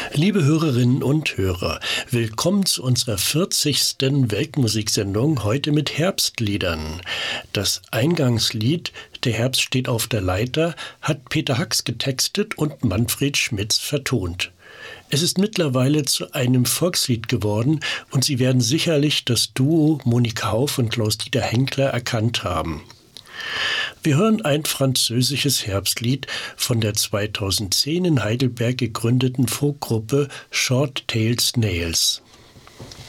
Liebe Hörerinnen und Hörer, willkommen zu unserer 40. Weltmusiksendung, heute mit Herbstliedern. Das Eingangslied »Der Herbst steht auf der Leiter« hat Peter Hacks getextet und Manfred Schmitz vertont. Es ist mittlerweile zu einem Volkslied geworden und Sie werden sicherlich das Duo Monika Hauf und Klaus-Dieter Henkler erkannt haben. Wir hören ein französisches Herbstlied von der 2010 in Heidelberg gegründeten Folkgruppe Short Tail Snails.